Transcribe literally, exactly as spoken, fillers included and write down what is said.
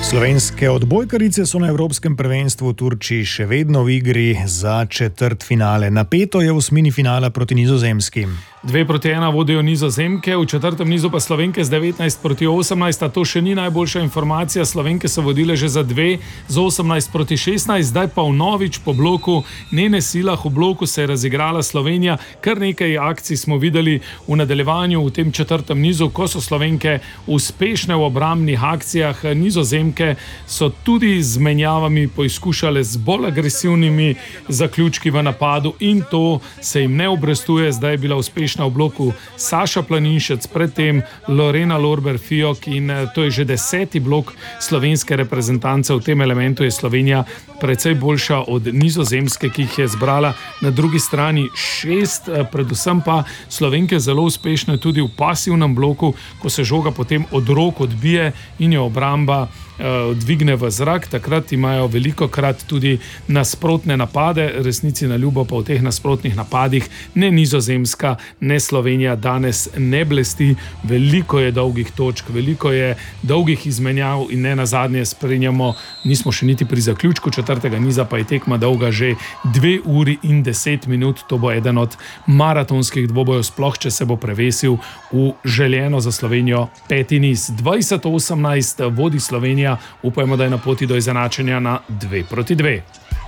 Slovenske odbojkarice so na Evropskem prvenstvu v Turčiji še vedno v igri za četrtfinale. Napeto je v osmini finala proti Nizozemski. Dve proti ena vodijo Nizozemke, v četrtem nizu pa Slovenke z devetnajst proti osemnajst, a to še ni najboljša informacija. Slovenke so vodile že za dve z osemnajst proti šestnajst, zdaj pa vnovič po bloku Nene Silah v bloku se je razigrala Slovenija. Kar nekaj akcij smo videli v nadaljevanju v tem četrtem nizu, ko so Slovenke uspešne v obrambnih akcijah. Nizozemke so tudi z menjavami poizkušale z bolj agresivnimi zaključki v napadu in to se jim ne obrestuje. Zdaj je bila uspešna v bloku Saša Planinšec, predtem Lorena Lorber-Fijock in to je že deseti blok slovenske reprezentance. V tem elementu je Slovenija precej boljša od Nizozemske, ki jih je zbrala na drugi strani šest, predvsem pa Slovenke zelo uspešne tudi v pasivnem bloku, ko se žoga potem od rok odbije in je obramba dvigne v zrak, takrat imajo veliko krat tudi nasprotne napade, resnici na ljubo pa v teh nasprotnih napadih ne Nizozemska, ne Slovenija danes ne blesti. Veliko je dolgih točk, veliko je dolgih izmenjav in ne nazadnje spremljamo, nismo še niti pri zaključku četrtega niza, pa je tekma dolga že dve uri in deset minut. To bo eden od maratonskih dvobojev, sploh če se bo prevesil v želeno za Slovenijo peti niz. dvajset osemnajst vodi Slovenija, upajmo, da je na poti do izenačenja na dve proti dve.